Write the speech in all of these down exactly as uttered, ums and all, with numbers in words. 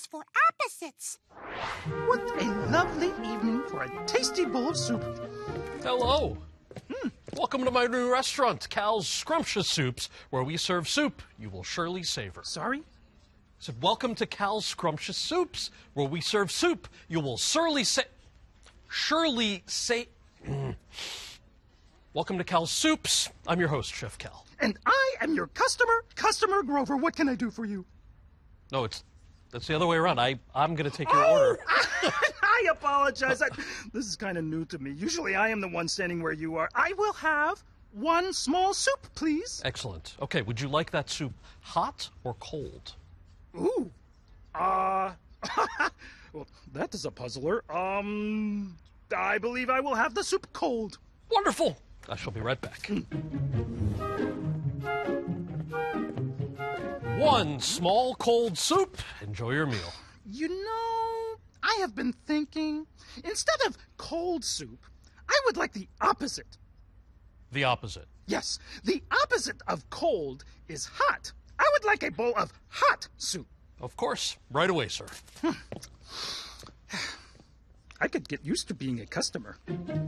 is for opposites. What a lovely evening for a tasty bowl of soup. Hello. Hmm. Welcome to my new restaurant, Cal's Scrumptious Soups, where we serve soup you will surely savor. Sorry? I said, welcome to Cal's Scrumptious Soups, where we serve soup you will surely sa- surely say. Welcome to Cal's Soups. I'm your host, Chef Cal. And I am your customer, Customer Grover. What can I do for you? No, it's that's the other way around. I I'm gonna take your oh, order. I apologize. I, this is kind of new to me. Usually I am the one standing where you are. I will have one small soup, please. Excellent. Okay, would you like that soup hot or cold? Ooh. Uh, well, that is a puzzler. Um, I believe I will have the soup cold. Wonderful. I shall be right back. One small cold soup. Enjoy your meal. You know, I have been thinking, instead of cold soup, I would like the opposite. The opposite. Yes, the opposite of cold is hot. I would like a bowl of hot soup. Of course. Right away, sir. I could get used to being a customer.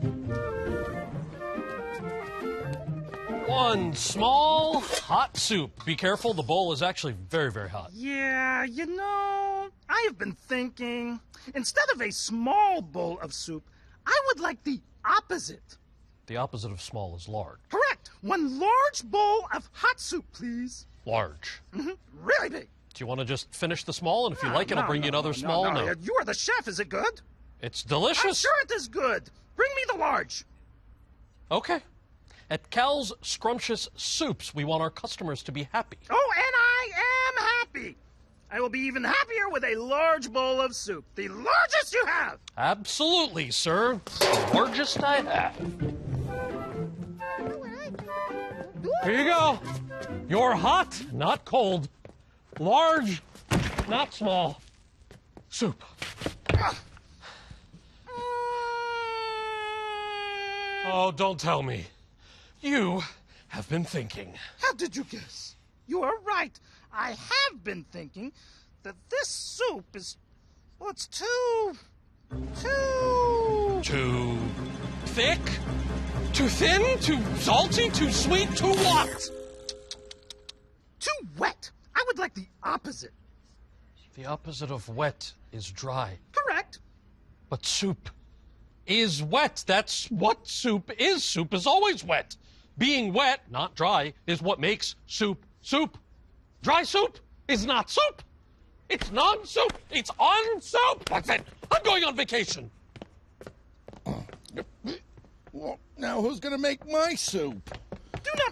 One small hot soup. Be careful, the bowl is actually very, very hot. Yeah, you know, I have been thinking, instead of a small bowl of soup, I would like the opposite. The opposite of small is large. Correct. One large bowl of hot soup, please. Large. Mm-hmm. Really big. Do you want to just finish the small? And if you No, like it, no, I'll bring you no, another no, small. No, no. No. You are the chef. Is it good? It's I'm delicious. sure it is good. Bring me the large. Okay. At Cal's Scrumptious Soups, we want our customers to be happy. Oh, and I am happy. I will be even happier with a large bowl of soup. The largest you have. Absolutely, sir. The largest I have. Here you go. You're hot, not cold. Large, not small. Soup. Oh, don't tell me. You have been thinking. How did you guess? You are right. I have been thinking that this soup is, well, it's too, too... Too thick? Too thin? Too salty? Too sweet? Too what? Too wet. I would like the opposite. The opposite of wet is dry. Correct. But soup is wet. That's what soup is. Soup is always wet. Being wet, not dry, is what makes soup soup. Dry soup is not soup. It's non-soup. It's on soup. That's it. I'm going on vacation. Well, now who's going to make my soup? Do not